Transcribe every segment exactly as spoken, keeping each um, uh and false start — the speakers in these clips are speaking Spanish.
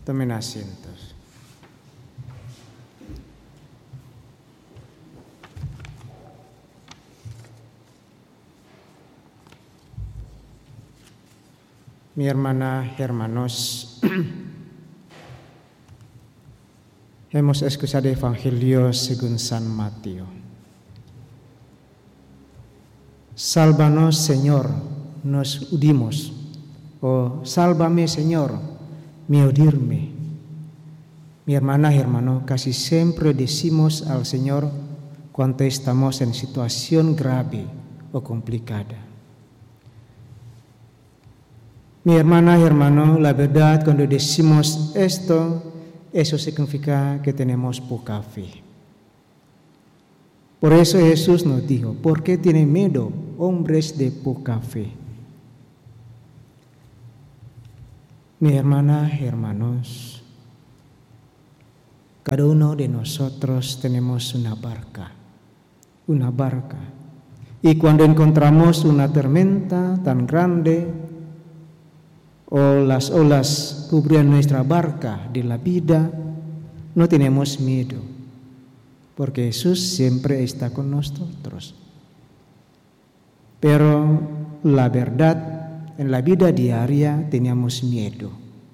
Tomen asientos. Mi hermana, hermanos, hemos escuchado el Evangelio según San Mateo. Sálvanos, Señor, nos udimos. O sálvame, Señor, me odirme. Mi hermana, hermano, casi siempre decimos al Señor cuando estamos en situación grave o complicada. Mi hermana, hermano, la verdad, cuando decimos esto, eso significa que tenemos poca fe. Por eso Jesús nos dijo, ¿por qué tienen miedo, hombres de poca fe? Mi hermana, hermanos, cada uno de nosotros tenemos una barca, una barca. Y cuando encontramos una tormenta tan grande, o las olas cubren nuestra barca de la vida, no tenemos miedo, porque Jesús siempre está con nosotros. Pero la verdad, en la vida diaria tenemos miedo.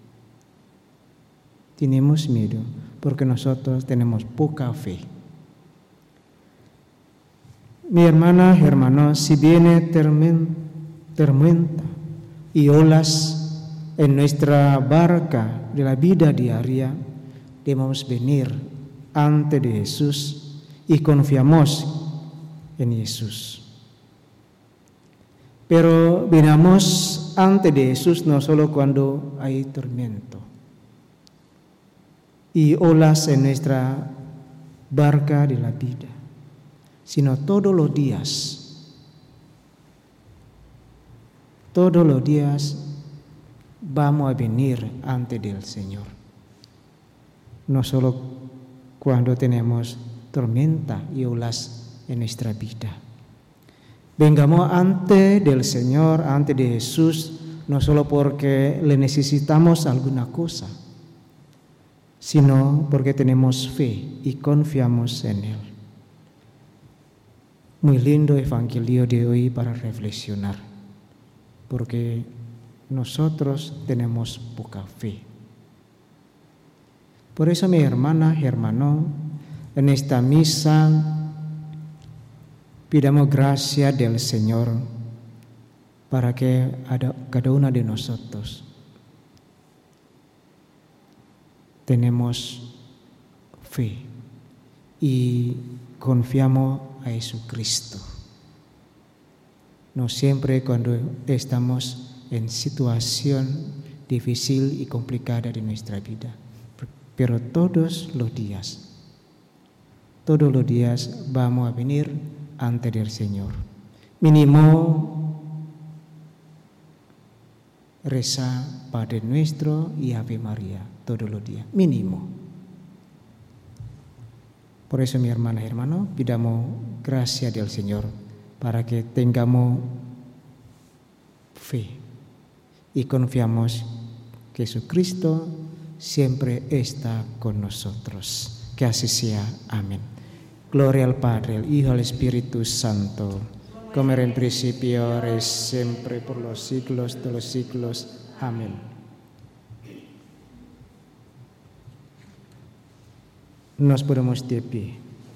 Tenemos miedo porque nosotros tenemos poca fe. Mi hermana, hermano, si viene tormenta y olas en nuestra barca de la vida diaria, debemos venir ante de Jesús y confiamos en Jesús. Pero venamos ante de Jesús no solo cuando hay tormento y olas en nuestra barca de la vida, sino todos los días. Todos los días vamos a venir ante del Señor. No solo cuando tenemos tormenta y olas en nuestra vida. Vengamos ante del Señor, ante de Jesús, no solo porque le necesitamos alguna cosa, sino porque tenemos fe y confiamos en Él. Muy lindo Evangelio de hoy para reflexionar, porque nosotros tenemos poca fe. Por eso, mi hermana, hermano, en esta misa pidamos gracia del Señor para que cada uno de nosotros tenemos fe y confiamos a Jesucristo. No siempre cuando estamos en situación difícil y complicada de nuestra vida, pero todos los días, todos los días vamos a venir ante el Señor. Mínimo rezar Padre Nuestro y Ave María todos los días, mínimo. Por eso, mi hermana y hermano, pidamos gracia del Señor para que tengamos fe y confiamos que Jesucristo siempre está con nosotros. Que así sea. Amén. Gloria al Padre, al Hijo, al Espíritu Santo, como era en principio, ahora y siempre, por los siglos de los siglos. Amén. Nos ponemos de pie.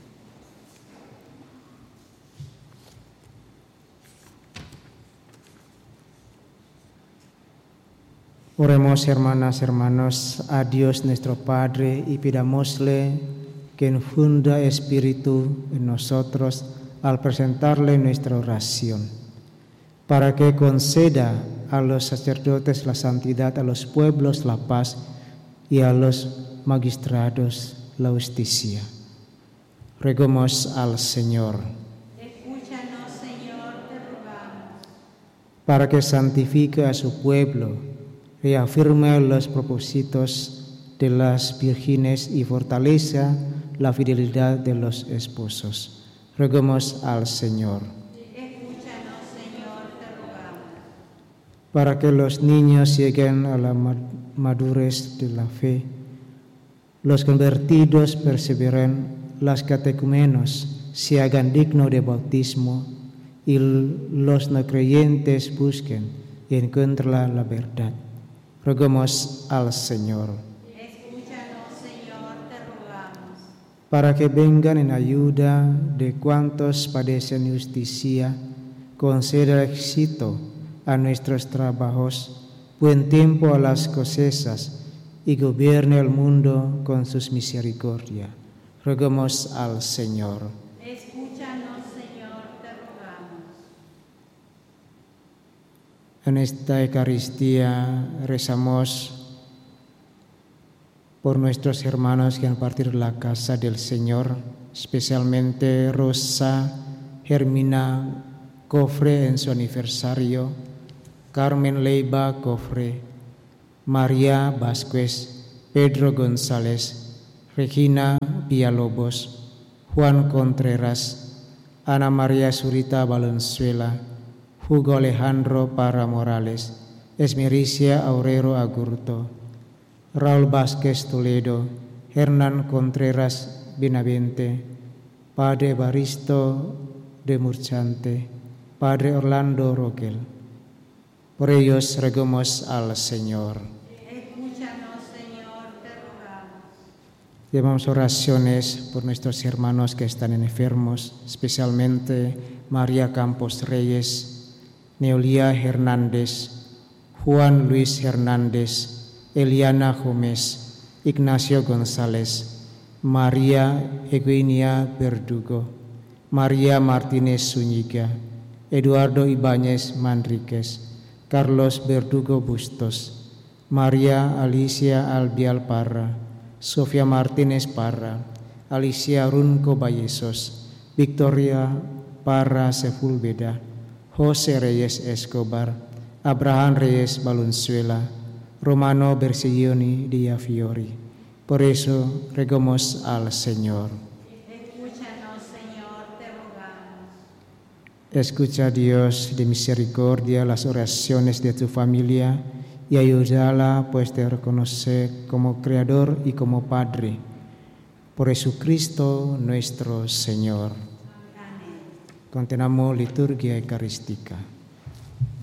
Oremos, hermanas, hermanos, a Dios nuestro Padre y pidámosle que infunda espíritu en nosotros al presentarle nuestra oración, para que conceda a los sacerdotes la santidad, a los pueblos la paz y a los magistrados la justicia. Roguemos al Señor. Escúchanos, Señor, te rogamos. Para que santifique a su pueblo, reafirma los propósitos de las vírgenes y fortaleza la fidelidad de los esposos. Roguemos al Señor. Escúchanos, Señor, te rogamos. para que los niños lleguen a la madurez de la fe, los convertidos perseveren, las catecumenos se hagan dignos de bautismo y los no creyentes busquen y encuentren la verdad. Roguemos al Señor. Escúchanos, Señor, te rogamos. Para que vengan en ayuda de cuantos padecen injusticia, conceda éxito a nuestros trabajos, buen tiempo a las cosechas y gobierne el mundo con sus misericordias. Roguemos al Señor. Escúchanos, Señor, te rogamos. En esta Eucaristía rezamos por nuestros hermanos que han partido la casa del Señor, especialmente Rosa Hermina Cofre en su aniversario, Carmen Leiva Cofre, María Vázquez, Pedro González, Regina Villalobos, Juan Contreras, Ana María Zurita Valenzuela, Hugo Alejandro Parra Morales, Esmericia Aurero Agurto, Raúl Vázquez Toledo, Hernán Contreras Benavente, Padre Baristo de Murchante, Padre Orlando Roquel. Por ellos roguemos al Señor. Escúchanos, Señor, te rogamos. Llevamos oraciones por nuestros hermanos que están enfermos, especialmente María Campos Reyes, Neolia Hernández, Juan Luis Hernández, Eliana Gómez, Ignacio González, María Eugenia Verdugo, María Martínez Zúñiga, Eduardo Ibáñez Manríquez, Carlos Verdugo Bustos, María Alicia Albial Parra, Sofía Martínez Parra, Alicia Runco Vallesos, Victoria Parra Sepúlveda, José Reyes Escobar, Abraham Reyes Valenzuela, Romano Bersiglioni Diafiori. Por eso roguemos al Señor. Escúchanos, Señor, te rogamos. Escucha, Dios de misericordia, las oraciones de tu familia y ayúdala, pues te reconoce como Creador y como Padre. Por Jesucristo nuestro Señor. Amén. Continuamos liturgia eucarística.